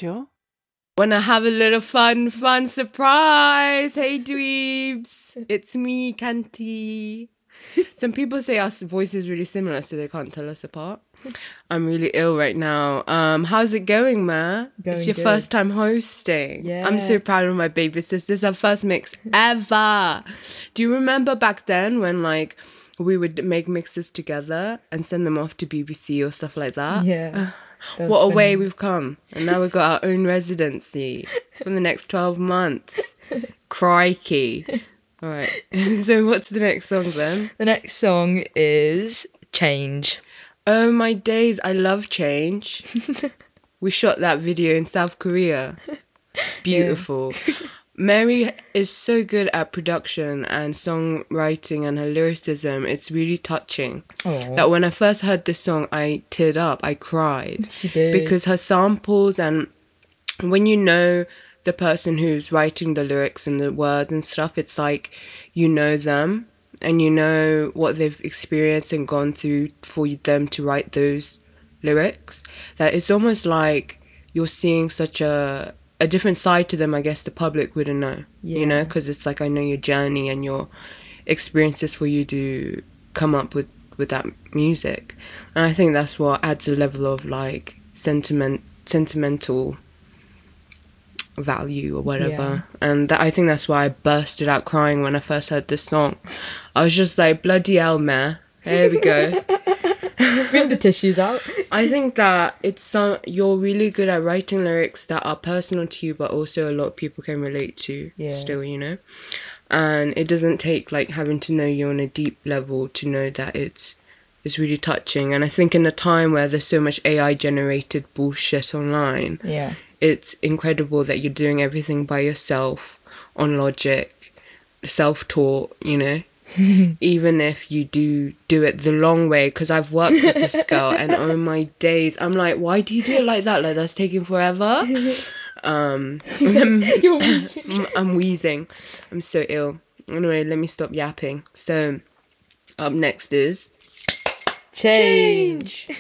show? Wanna have a little fun surprise? Hey dweebs, it's me, Kanti. Some people say our voice is really similar, so they can't tell us apart. I'm really ill right now. How's it going, Ma? It's your first time hosting. Yeah. I'm so proud of my baby sis. This is our first mix ever. Do you remember back then when like we would make mixes together and send them off to BBC or stuff like that? Yeah. What a way we've come. And now we've got our own residency for the next 12 months. Crikey. All right. So what's the next song then? The next song is Change. Oh my days, I love Change. We shot that video in South Korea. Beautiful. Yeah. Mary is so good at production and songwriting, and her lyricism. It's really touching. Aww. That when I first heard this song, I teared up. I cried. She did. Because her samples, and when you know the person who's writing the lyrics and the words and stuff, it's like you know them and you know what they've experienced and gone through for them to write those lyrics. That it's almost like you're seeing such a different side to them. I guess the public wouldn't know, you know, because it's like I know your journey and your experiences for you to come up with that music. And I think that's what adds a level of like sentimental value or whatever. And I think that's why I bursted out crying when I first heard this song. I was just like, bloody hell, man, here we go. Bring the tissues out. I think that you're really good at writing lyrics that are personal to you, but also a lot of people can relate to still, you know. And it doesn't take like having to know you on a deep level to know that it's really touching. And I think in a time where there's so much AI generated bullshit online, it's incredible that you're doing everything by yourself on Logic, self-taught, you know. Even if you do it the long way, because I've worked with this girl and oh my days, I'm like, why do you do it like that? Like that's taking forever. You're wheezing. I'm wheezing. I'm so ill. Anyway, let me stop yapping. So up next is Change.